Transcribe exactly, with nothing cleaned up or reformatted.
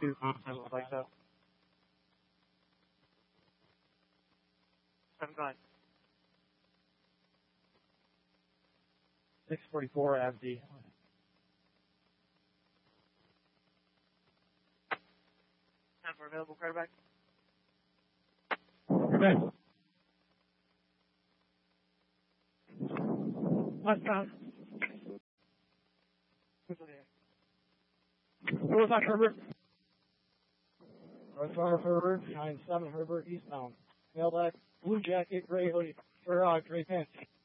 two. I would like that. Seven five. six forty-four Abdi. Time for available quarterback. Okay. Last time. Who was that, Herbert? North Far Herbert, nine seven Herbert, eastbound. Mailback, blue jacket, gray hoodie, or uh, gray pants.